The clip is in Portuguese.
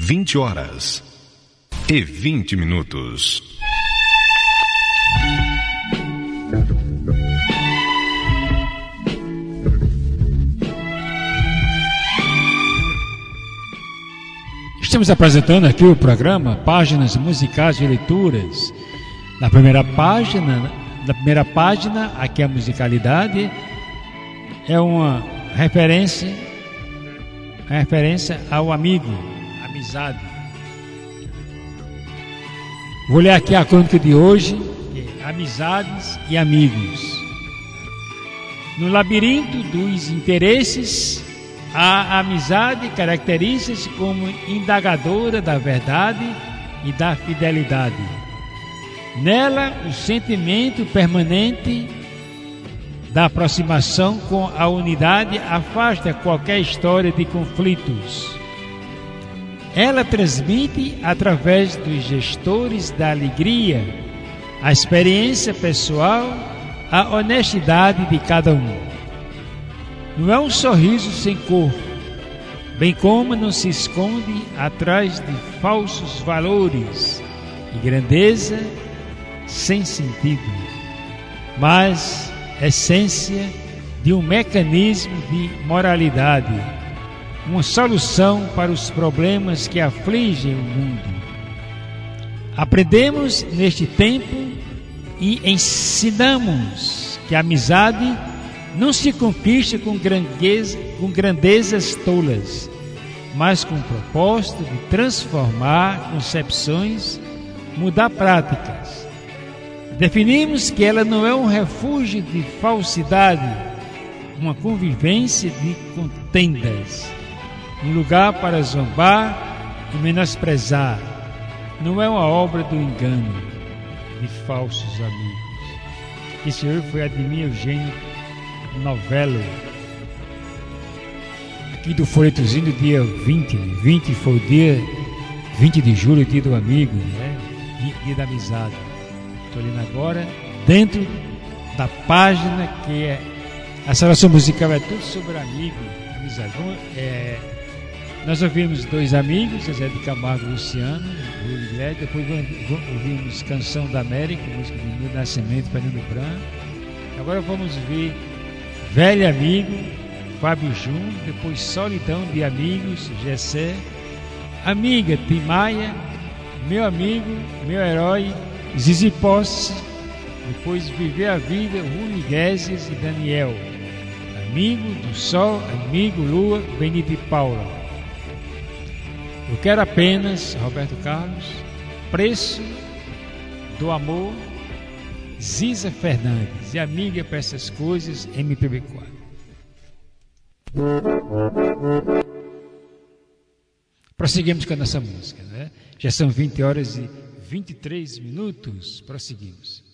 20h20. Estamos apresentando aqui o programa Páginas Musicais de Leituras. Na primeira página, aqui a musicalidade é uma referência ao amigo, amizade. Vou ler aqui a crônica de hoje, amizades e amigos. No labirinto dos interesses, a amizade caracteriza-se como indagadora da verdade e da fidelidade. Nela, o sentimento permanente da aproximação com a unidade afasta qualquer história de conflitos. Ela transmite, através dos gestores da alegria, a experiência pessoal, a honestidade de cada um. Não é um sorriso sem cor, bem como não se esconde atrás de falsos valores e grandeza sem sentido, mas essência de um mecanismo de moralidade, uma solução para os problemas que afligem o mundo. Aprendemos neste tempo e ensinamos que a amizade não se conquista com grandezas tolas, mas com o propósito de transformar concepções, mudar práticas. Definimos que ela não é um refúgio de falsidade, uma convivência de contendas, um lugar para zombar e menosprezar. Não é uma obra do engano, de falsos amigos. Esse hoje foi Ademir Eugênio Novello, aqui do folhetozinho do dia 20 foi o dia 20 de julho, dia do amigo, né? Dia da amizade. Estou lendo agora, dentro da página que é a seleção musical, é tudo sobre amigo, amizade. Nós ouvimos dois amigos, Zezé de Camargo e Luciano, Rui Guilherme, depois ouvimos Canção da América, música de Nilo Nascimento, Fernando Branco. Agora vamos ver Velho Amigo, Fábio Júnior, depois Solidão de Amigos, Gessé, Amiga, Tim Maia, Meu Amigo, Meu Herói, Zizi Posse, depois Viver a Vida, Rui Guedes e Daniel, Amigo do Sol, Amigo Lua, Benito e Paula. Eu Quero Apenas, Roberto Carlos, Preço do Amor, Ziza Fernandes, e Amiga para essas coisas, MPB4. Prosseguimos com a nossa música, né? Já são 20h23. Prosseguimos.